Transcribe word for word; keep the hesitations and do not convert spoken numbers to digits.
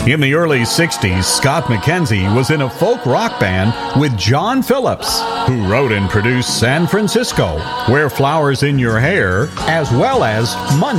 In the early sixties, Scott McKenzie was in a folk rock band with John Phillips, who wrote and produced San Francisco, Where Flowers in Your Hair, as well as Monday.